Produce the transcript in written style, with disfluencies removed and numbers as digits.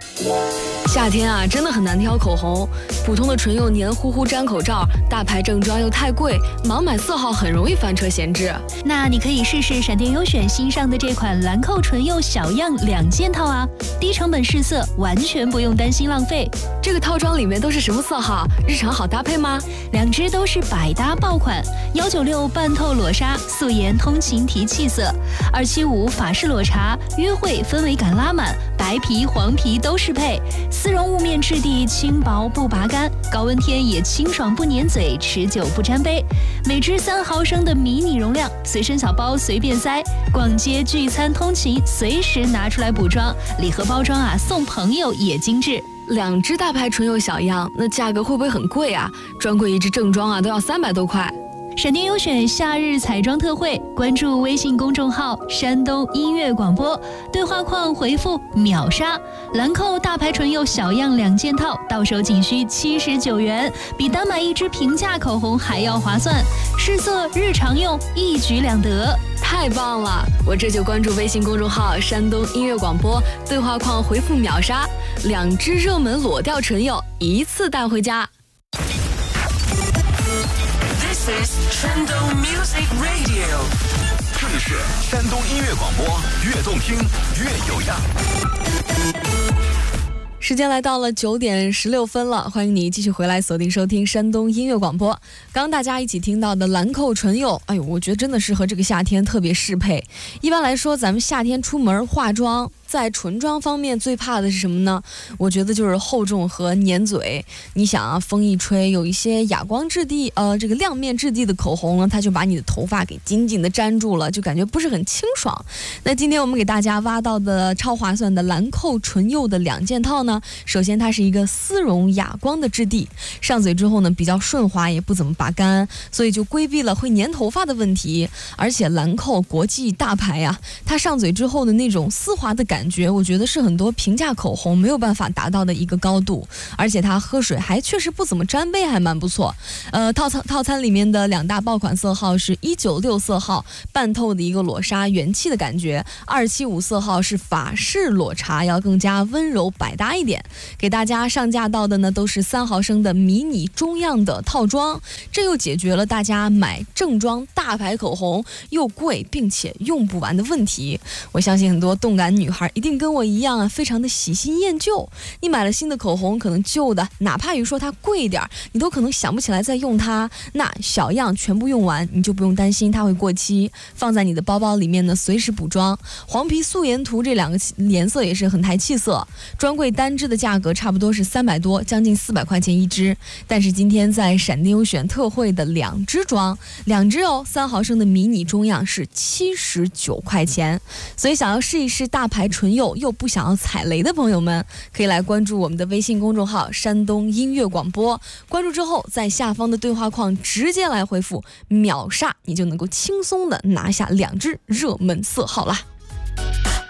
夏天啊，真的很难挑口红。普通的唇釉黏糊糊粘口罩，大牌正装又太贵，盲买色号很容易翻车闲置。 那你可以试试闪电优选新上的这款兰蔻唇釉小样2件套啊，低成本试色，完全不用担心浪费。 这个套装里面都是什么色号？日常好搭配吗 ？2支都是百搭爆款，196半透裸纱素颜通勤提气色，275法式裸茶约会氛围感拉满，白皮黄皮都适配。丝绒雾面质地轻薄不拔干，高温天也清爽不粘嘴，持久不沾杯。每支3毫升的迷你容量，随身小包随便塞，逛街聚餐通勤随时拿出来补妆。礼盒包装啊，送朋友也精致。 2支大牌唇釉小样，那价格会不会很贵啊？专柜1支正装啊都要300多块。 闪电优选夏日彩妆特惠，关注微信公众号山东音乐广播，对话框回复秒杀，兰蔻大牌唇釉小样2件套，到手仅需79元，比单买1支平价口红还要划算，试色日常用一举两得。 太棒了，我这就关注微信公众号山东音乐广播，对话框回复秒杀，2支热门裸调唇釉一次带回家。 This is 山东 Music Radio， 这里是山东音乐广播，越动听越有样。 时间来到了9点16分了，欢迎你继续回来锁定收听山东音乐广播。刚大家一起听到的兰蔻唇釉，哎呦，我觉得真的是和这个夏天特别适配。一般来说，咱们夏天出门化妆，在唇妆方面最怕的是什么呢？我觉得就是厚重和粘嘴。你想啊，风一吹，有一些哑光质地，这个亮面质地的口红呢，它就把你的头发给紧紧的粘住了，就感觉不是很清爽。那今天我们给大家挖到的超划算的兰蔻唇釉的2件套呢，首先它是一个丝绒哑光的质地，上嘴之后呢比较顺滑，也不怎么拔干，所以就规避了会粘头发的问题。而且兰蔻国际大牌啊，它上嘴之后的那种丝滑的感觉，我觉得是很多平价口红没有办法达到的一个高度。而且它喝水还确实不怎么沾杯，还蛮不错。套餐里面的2大爆款色号是196色号半透的一个裸纱元气的感觉，275色号是法式裸茶，要更加温柔百搭一点。给大家上架到的呢都是3毫升的迷你中样的套装，这又解决了大家买正装大牌口红又贵并且用不完的问题。我相信很多动感女孩一定跟我一样啊，非常的喜新厌旧。你买了新的口红，可能旧的哪怕于说它贵一点，你都可能想不起来再用它。那小样全部用完，你就不用担心它会过期，放在你的包包里面呢，随时补妆。黄皮素颜涂这2个颜色也是很抬气色，专柜单支的价格差不多是300多，将近400块钱1支。但是今天在闪电优选特惠的2支装，2支哦，3毫升的迷你中样是79块钱。所以想要试一试大牌唇釉又不想要踩雷的朋友们，可以来关注我们的微信公众号山东音乐广播，关注之后在下方的对话框直接来回复秒杀，你就能够轻松的拿下2支热门色号啦。